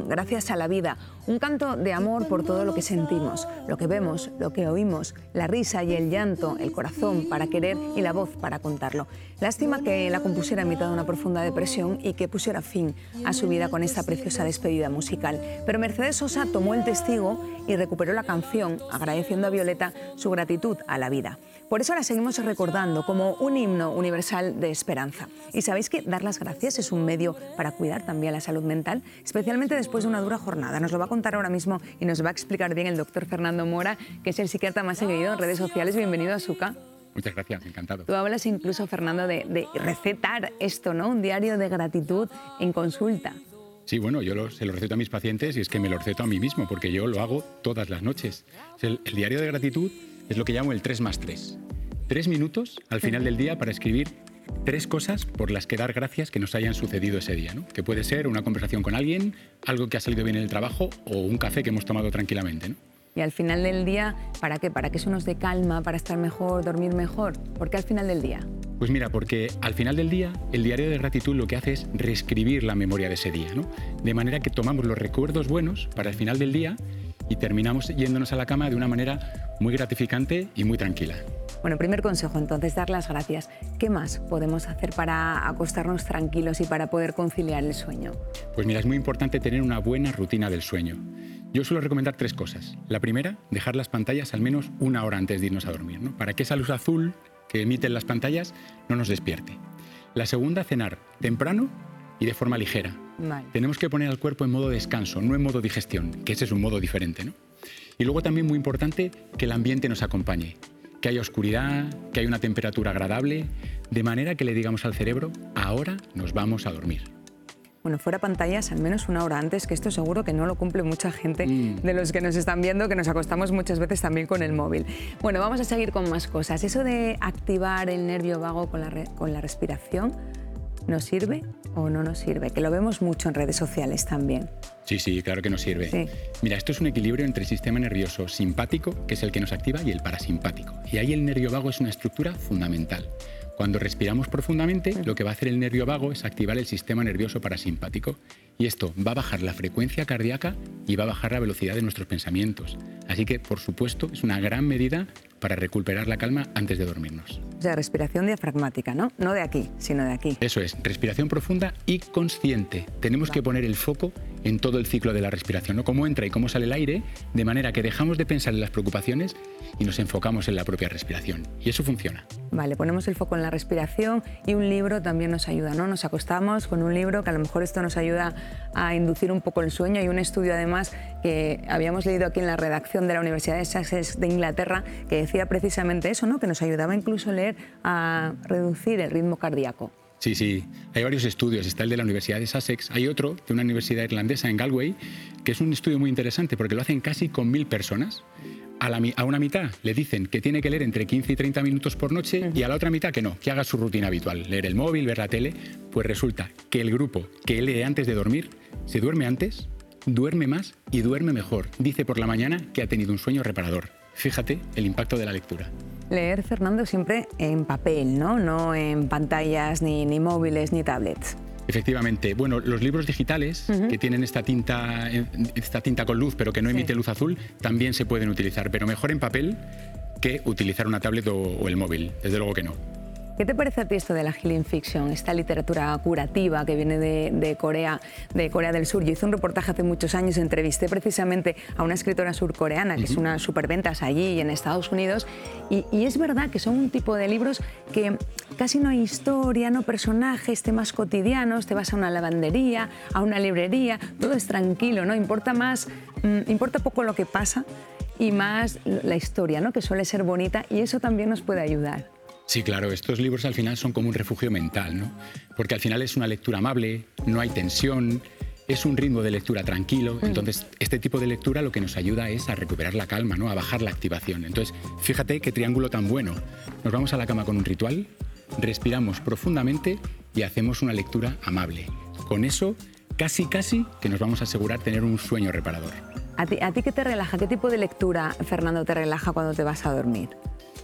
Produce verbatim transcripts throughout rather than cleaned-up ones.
canción, Gracias a la vida, un canto de amor por todo lo que sentimos, lo que vemos, lo que oímos, la risa y el llanto, el corazón para querer y la voz para contarlo. Lástima que la compusiera en mitad de una profunda depresión y que pusiera fin a su vida con esta preciosa despedida musical. Pero Mercedes Sosa tomó el testigo y recuperó la canción, agradeciendo a Violeta su gratitud a la vida. Por eso la seguimos recordando como un himno universal de esperanza. Y sabéis que dar las gracias es un medio para cuidar también la salud mental, especialmente después de una dura jornada. Nos lo va a contar ahora mismo y nos va a explicar bien el doctor Fernando Mora, que es el psiquiatra más seguido en redes sociales. Bienvenido a Suca. Muchas gracias, encantado. Tú hablas incluso, Fernando, de, de recetar esto, ¿no? Un diario de gratitud en consulta. Sí, bueno, yo lo, se lo receto a mis pacientes y es que me lo receto a mí mismo, porque yo lo hago todas las noches. El, el diario de gratitud es lo que llamo el tres más tres. Tres minutos al final del día para escribir tres cosas por las que dar gracias que nos hayan sucedido ese día, ¿no? Que puede ser una conversación con alguien, algo que ha salido bien en el trabajo o un café que hemos tomado tranquilamente, ¿no? Y al final del día, ¿para qué? ¿Para que eso nos dé calma, para estar mejor, dormir mejor? ¿Por qué al final del día? Pues mira, porque al final del día, el diario de gratitud lo que hace es reescribir la memoria de ese día, ¿no? De manera que tomamos los recuerdos buenos para el final del día y terminamos yéndonos a la cama de una manera muy gratificante y muy tranquila. Bueno, primer consejo, entonces, dar las gracias. ¿Qué más podemos hacer para acostarnos tranquilos y para poder conciliar el sueño? Pues mira, es muy importante tener una buena rutina del sueño. Yo suelo recomendar tres cosas. La primera, dejar las pantallas al menos una hora antes de irnos a dormir, ¿no? Para que esa luz azul que emiten las pantallas no nos despierte. La segunda, cenar temprano y de forma ligera. Vale. Tenemos que poner al cuerpo en modo descanso, no en modo digestión, que ese es un modo diferente, ¿no? Y luego también muy importante que el ambiente nos acompañe, que haya oscuridad, que haya una temperatura agradable, de manera que le digamos al cerebro, ahora nos vamos a dormir. Bueno, fuera pantallas al menos una hora antes, que esto seguro que no lo cumple mucha gente mm. de los que nos están viendo, que nos acostamos muchas veces también con el móvil. Bueno, vamos a seguir con más cosas. Eso de activar el nervio vago con la, re con la respiración, ¿nos sirve o no nos sirve? Que lo vemos mucho en redes sociales también. Sí, sí, claro que nos sirve. Sí. Mira, esto es un equilibrio entre el sistema nervioso simpático, que es el que nos activa, y el parasimpático. Y ahí el nervio vago es una estructura fundamental. Cuando respiramos profundamente, lo que va a hacer el nervio vago es activar el sistema nervioso parasimpático. Y esto va a bajar la frecuencia cardíaca y va a bajar la velocidad de nuestros pensamientos. Así que, por supuesto, es una gran medida para recuperar la calma antes de dormirnos. O sea, respiración diafragmática, ¿no? No de aquí, sino de aquí. Eso es, respiración profunda y consciente. Tenemos que poner el foco en todo el ciclo de la respiración, ¿no? Cómo entra y cómo sale el aire, de manera que dejamos de pensar en las preocupaciones y nos enfocamos en la propia respiración. Y eso funciona. Vale, ponemos el foco en la respiración y un libro también nos ayuda, ¿no? Nos acostamos con un libro que a lo mejor esto nos ayuda a inducir un poco el sueño. Hay un estudio además que habíamos leído aquí en la redacción de la Universidad de Sussex de Inglaterra que decía precisamente eso, ¿no? Que nos ayudaba incluso a leer a reducir el ritmo cardíaco. Sí, sí, hay varios estudios. Está el de la Universidad de Sussex, hay otro de una universidad irlandesa en Galway, que es un estudio muy interesante porque lo hacen casi con mil personas. A, la, a una mitad le dicen que tiene que leer entre quince y treinta minutos por noche uh-huh. y a la otra mitad que no, que haga su rutina habitual, leer el móvil, ver la tele. Pues resulta que el grupo que lee antes de dormir se duerme antes, duerme más y duerme mejor. Dice por la mañana que ha tenido un sueño reparador. Fíjate el impacto de la lectura. Leer, Fernando, siempre en papel, ¿no? No en pantallas, ni, ni móviles, ni tablets. Efectivamente. Bueno, los libros digitales uh-huh. que tienen esta tinta, esta tinta con luz, pero que no emite sí. luz azul, también se pueden utilizar, pero mejor en papel que utilizar una tablet o, o el móvil. Desde luego que no. ¿Qué te parece a ti esto de la healing fiction, esta literatura curativa que viene de, de, Corea, de Corea del Sur? Yo hice un reportaje hace muchos años, entrevisté precisamente a una escritora surcoreana que uh-huh. es una superventas allí y en Estados Unidos, y, y es verdad que son un tipo de libros que casi no hay historia, no personajes, temas cotidianos, te vas a una lavandería, a una librería, todo es tranquilo, ¿no? Importa más, mmm, importa poco lo que pasa y más la historia, ¿no? Que suele ser bonita, y eso también nos puede ayudar. Sí, claro, estos libros al final son como un refugio mental, ¿no? Porque al final es una lectura amable, no hay tensión, es un ritmo de lectura tranquilo. Entonces, este tipo de lectura lo que nos ayuda es a recuperar la calma, ¿no? A bajar la activación. Entonces, fíjate qué triángulo tan bueno. Nos vamos a la cama con un ritual, respiramos profundamente y hacemos una lectura amable. Con eso, casi, casi que nos vamos a asegurar tener un sueño reparador. ¿A ti, a ti qué te relaja? ¿Qué tipo de lectura, Fernando, te relaja cuando te vas a dormir?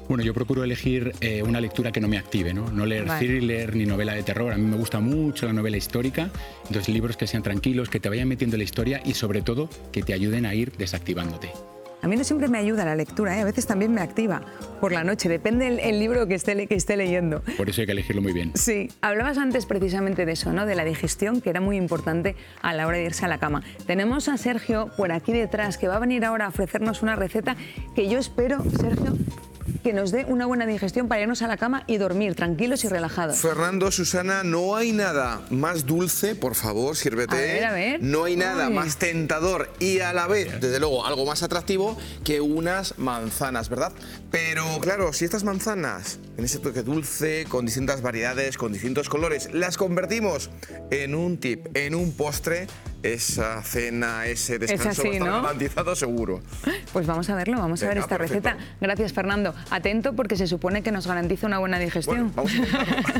Bueno, yo procuro elegir eh, una lectura que no me active, ¿no? No leer Vale. thriller ni novela de terror. A mí me gusta mucho la novela histórica. Entonces, libros que sean tranquilos, que te vayan metiendo en la historia y, sobre todo, que te ayuden a ir desactivándote. A mí no siempre me ayuda la lectura, ¿eh? A veces también me activa por la noche, depende el, el libro que esté, que esté leyendo. Por eso hay que elegirlo muy bien. Sí, hablabas antes precisamente de eso, ¿no? De la digestión, que era muy importante a la hora de irse a la cama. Tenemos a Sergio por aquí detrás, que va a venir ahora a ofrecernos una receta que yo espero, Sergio, que nos dé una buena digestión para irnos a la cama y dormir tranquilos y relajados. Fernando, Susana, no hay nada más dulce, por favor, sírvete. A ver, a ver. No hay nada Uy. más tentador y a la vez, desde luego, algo más atractivo que unas manzanas, ¿verdad? Pero claro, si estas manzanas, en ese toque dulce, con distintas variedades, con distintos colores, las convertimos en un tip, en un postre, esa cena, ese descanso así, va a estar ¿no? garantizado seguro. Pues vamos a verlo, vamos a ver Venga, esta perfecto. receta. Gracias, Fernando. Atento porque se supone que nos garantiza una buena digestión. Bueno, vamos a intentarlo.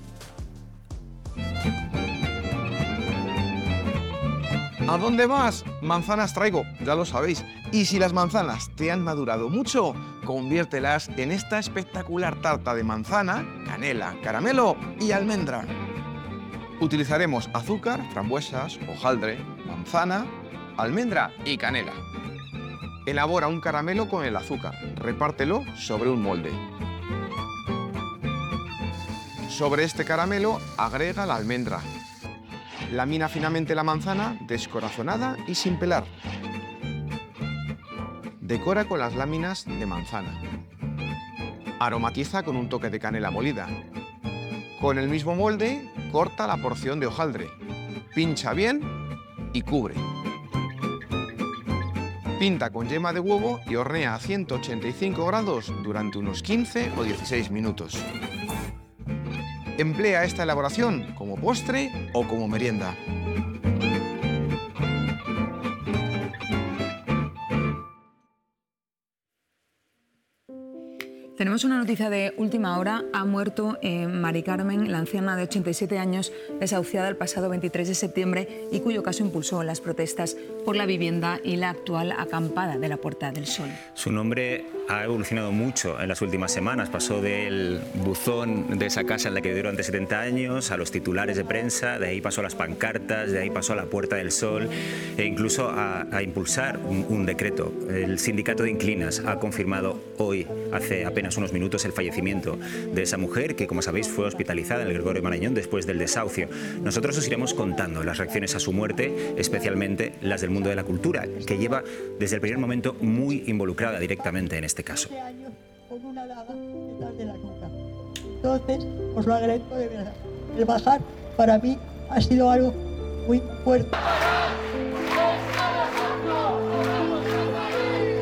¿A dónde vas? Manzanas traigo, ya lo sabéis. Y si las manzanas te han madurado mucho, conviértelas en esta espectacular tarta de manzana, canela, caramelo y almendra. Utilizaremos azúcar, frambuesas, hojaldre, manzana, almendra y canela. Elabora un caramelo con el azúcar. Repártelo sobre un molde. Sobre este caramelo agrega la almendra. Lamina finamente la manzana, descorazonada y sin pelar. Decora con las láminas de manzana. Aromatiza con un toque de canela molida. Con el mismo molde, corta la porción de hojaldre. Pincha bien y cubre. Pinta con yema de huevo y hornea a ciento ochenta y cinco grados durante unos quince o dieciséis minutos. Emplea esta elaboración como postre o como merienda. Tenemos una noticia de última hora. Ha muerto eh, Mari Carmen, la anciana de ochenta y siete años, desahuciada el pasado veintitrés de septiembre y cuyo caso impulsó las protestas por la vivienda y la actual acampada de la Puerta del Sol. Su nombre ha evolucionado mucho en las últimas semanas. Pasó del buzón de esa casa en la que vivió durante setenta años a los titulares de prensa, de ahí pasó a las pancartas, de ahí pasó a la Puerta del Sol e incluso a, a impulsar un, un decreto. El sindicato de inquilinas ha confirmado hoy, hace apenas unos minutos, el fallecimiento de esa mujer que, como sabéis, fue hospitalizada en el Gregorio Marañón después del desahucio. Nosotros os iremos contando las reacciones a su muerte, especialmente las del mundo de la cultura, que lleva desde el primer momento muy involucrada directamente en este caso. Años con una daga detrás de la nuca. Entonces, os lo agradezco de verdad. El bajar para mí ha sido algo muy fuerte.